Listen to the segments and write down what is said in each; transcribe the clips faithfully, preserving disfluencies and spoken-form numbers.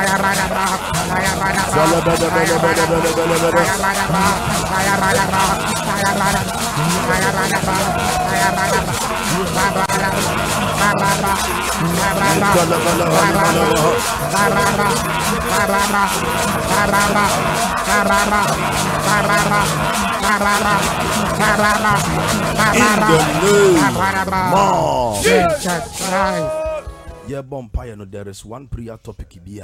Yeah, Bompire, no, there is one prayer topic here.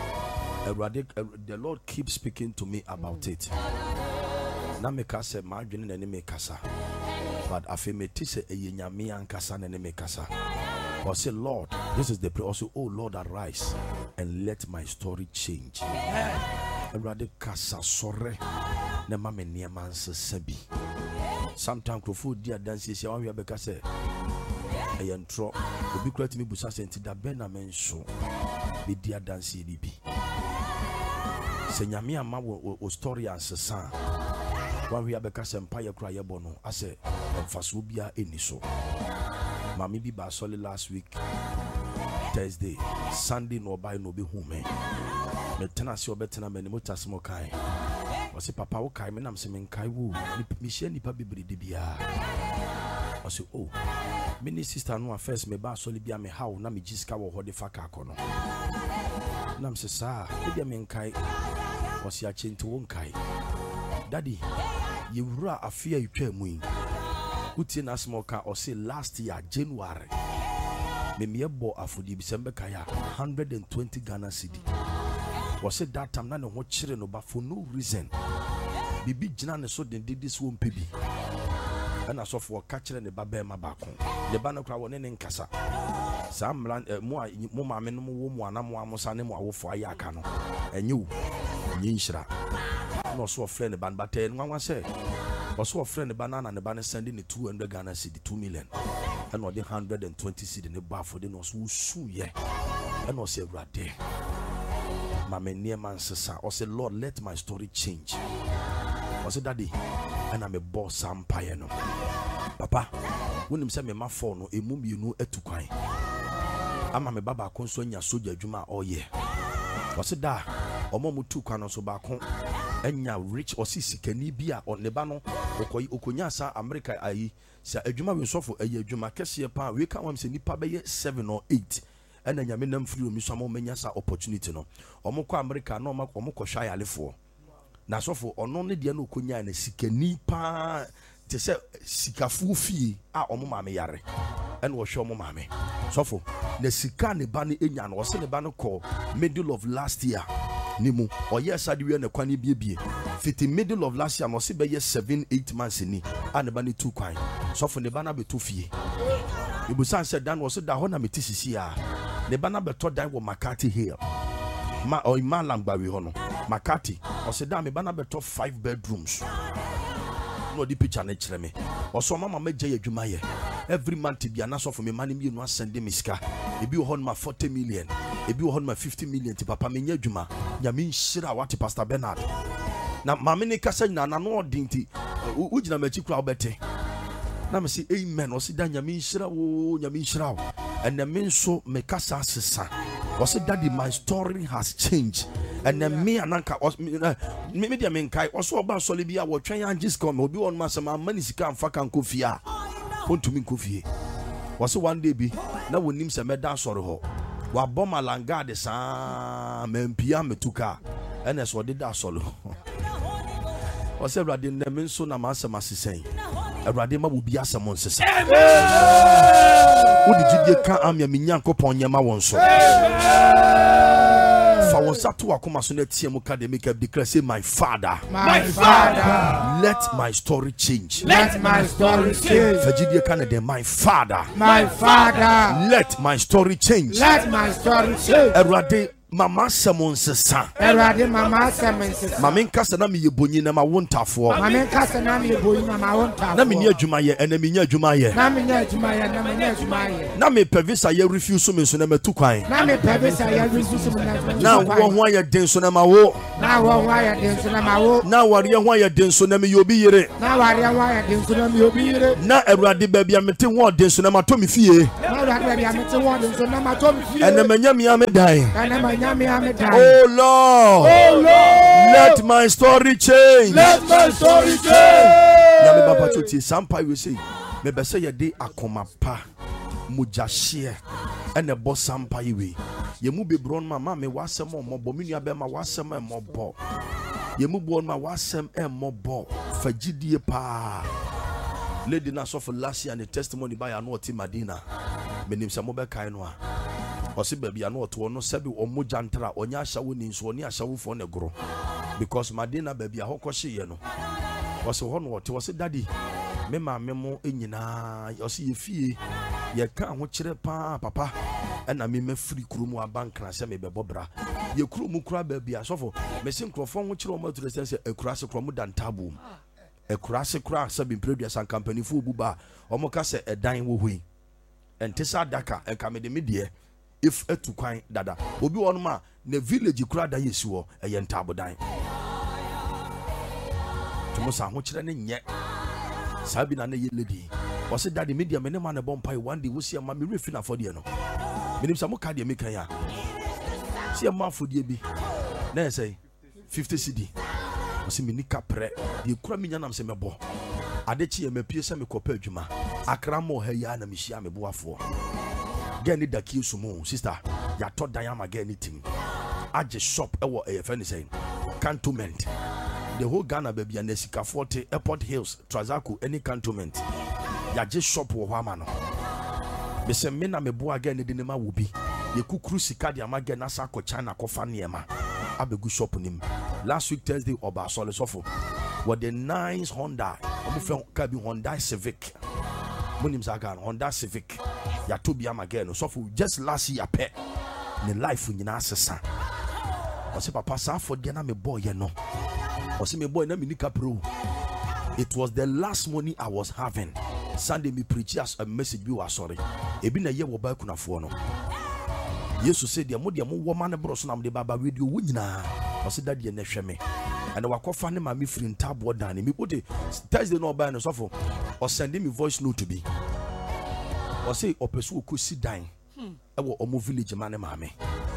The Lord keeps speaking to me about it. Na me kasa ma adwene na ne me kasa. But afemeti se eyenyame ankasa na ne me kasa. Or say, Lord, this is the prayer. Also, oh Lord, arise and let my story change. Erade kasa sore na ma me niema nsesabi. Sometimes crofo dia dance sia wan wi abeka say eyentro obi kura timi busa senti da be na menso be dia dance bi bi. Se nyame ama wo story ansesa wan wi abeka say empire kura ye bono ase emfaso bia eni so. Mami bi ba solid last week Thursday Sunday no buy no be home me tena se obetena me ne motasmo kai o se papa wo kai me nam se men kai wo mi hia nipa bebrede bia o se oh me sister no first me ba solid bia me how na me giska wo hode faka akono nam se sa e bia men kai o se a chinto won kai daddy ye wura afia yitwa mu yi uti na smoker or say last year January me me bo afudi bi sembe kaya one hundred twenty Ghana cedi was said that time na ne ho kire no ba for no reason bibi gina ne so den this won pebi and as of work catch ne ba be ma ba kon le ba no kra won ne nkasa sam mo mo ma me no wo mo ana mo amosa ne mo awofo ayi aka no enyu nyi nshira no so friend ban ba ten nwa say also a friend banana and banana sending the two hundred Ghana cedi two million and or the one hundred twenty cedi the bar for the nose who sue ye and also right there. Mama near man says, or say, Lord, let my story change. I said, Daddy, and I'm a boss empire no. Papa, when him say me my phone no, a mum you know etukai. I'm a baba consonia soldier juma all year. I said, Da, or momu two canon so back home. Enya rich or sisi keni bia on lebano okoyi okonya sa America ayi sa adwuma we so for ayi adwuma kese pa we kan wam se nipa be seven or eight ena nyame nam free omi so am menya sa opportunity no omo ko America na omo omo ko hwa yalefo na so for ono ne de na okonya na sikani pa te se sikafu fie a omo ma me yare ena wo hwe omo ma me so for na sika ne ba ne enya no se ne ba no ko middle of last year nimu or yes adi we na kwani biebie fiti middle of last year no se be seven eight months ni and ba ni two kwan so for ne ba na be to fie ibusan said dan was da ho na metisisi a ne ba na be to dan wo Makati Hill ma o Imalangba we ho no Makati o se da me ba na be to five bedrooms no di picture na kire me o so mama meje adwuma ye every month bi ana so for me mani mi no send me sika e bi ho no forty million e bi ho no fifty million ti papa me nya adwuma nyame nshira wati Pastor Bernard na mama ni kasa nyina na no odinti ugina machi kura obete na me say amen o si da nyame nshira wo nyame nshira wo and me so me kasa sesa o si daddy my story has changed and then me ananka me me dia me nkai o so oba sole bia wo twen angis come obi won ma sama mani sika amfa kan kofia ontumi nkofie wo so one day bi na wonim se meda sore ho wa boma langa de sa mempia metuka ene so de da solo o se brade na me so na ma asema sesen Erade ma bubi asemo nsesa wo di gidie ka amya minyankopon nyema won so fa won sato akoma so na tie mu academic declare say my father my father let my story change let my story change fa gidie ka na de my father my father let my story change let my story change Erade mama semon sesa Erade mama semon sesa mama nkasa na me yebonyi na ma wontafo mama nkasa na me yebonyi na ma wontafo na me nya adwuma ye na me nya adwuma ye na me nya adwuma ye na me nya adwuma ye na me pevisa ye refuse me so na metu kwan na me pevisa ye refuse me na na wo ho aye den so na ma wo na wo ho aye den so na ma wo na ware ho aye den so na me yobi yire na ware ho aye den so na me yobi yire na Erade ba bia mete ho den so na ma to me fie na Erade ba bia mete ho den so na ma to me fie ene manya me ame dan ene Oh Lord, oh Lord, let my story change. Let my story change. Yami Baba Choti, Sampa you say, me be say ye de akoma pa, mujashie, and a boss Sampa you. Ye mu be bron mama me wasem mo bo minua be ma wasem e mo bo. Ye mu bon ma wasem e mo bo. Fagidie pa. Lady na so for last year and the testimony by Anoti Madina. Menim se mo be kai no a. Osi baby anoto no sebi omo jantra onya hyawo ni nso oni ahyawo fo ne goro. Because Madina baby ahokoshe ye no. Osi ho no wote osi daddy me ma me mo enyina osi ye fie ye ka ho kire pa papa ena me mafiri kurumu abankra se me bebo bra ye kurumu kura baby asofo me se nkrofo ho kire o ma ture se ekurase kromu dantabu ekurase kura se bi previous and company fu buba omo ka se edan wo hui entisa daka enka me de me de if etu kwan dada obi won ma na village kura da yesi wo eye ntabo dan tumo sa ho kire ne nye sabi na na ye lady o se daddy media me ne ma na bompai one day wo se ma me refi na for de no me nim sa mo ka de me kan ya se ma for de bi na say fifty cedi o se me ni kapre de kura me nyanam se me bo ade chi e mapie se me kopa adwuma akra mo ha ya na me hia me boafo get ni daki sumo sister ya to dan am get anything age shop e wo e fe ni say cantonment the whole Ghana baby and Nesika forty Airport Hills Trazaku any cantonment ya je shop wo hwa ma no be se me na me bo aga ne de ne ma wo bi ye kukuru sika de ama get na sa ko China ko fa ne ma abegu shop nim last week Thursday oba sole sofo what the nice Honda omo fe ka bi Honda Civic monim zaga Honda Civic ya to bi ama get no sofo just last year pe ne life nyina asesa o se papa sa for de na me boy ye no o se me boy na me nika pro. It was the last money I was having. Sunday me preach as a message be was sorry ebi na ye wo ba kunafo no Jesus said the mo de mo wo ma ne bro so na mo de baba radio wo nyina o se dadie na hwe me and wakofa ne ma me free ntabo dan me put Thursday no buy no so for or send me voice note to be or say opesu okosi dan e wo omo village man ma me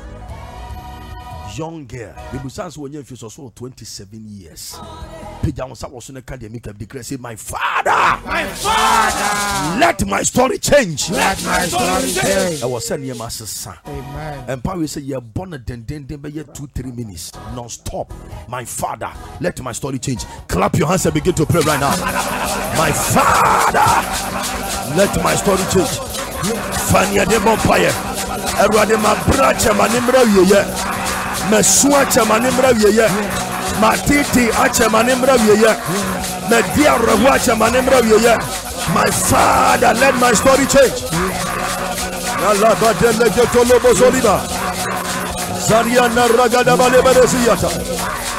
young girl the business when you so so twenty-seven years pija on sa was no academic of declare say my father My father, let my story change let my story change. I was saying you must son Amen. and power say you born den den den be two three minutes non stop my father let my story change. Clap your hands and begin to pray right now. My father let my story change. Fania de bonfire erade ma bracha manimra wiye Mesua chamanimra wiye matiti achamanimra wiye media rewa chamanimra wiye. My father let my story change. Allah badele getolo bozoliba Zariana ragada bale beresiyata